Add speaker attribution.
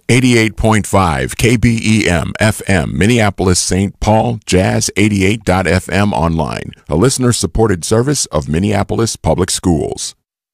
Speaker 1: 88.5 KBEM FM, Minneapolis, St. Paul, Jazz 88.fm online, a listener-supported service of Minneapolis Public Schools.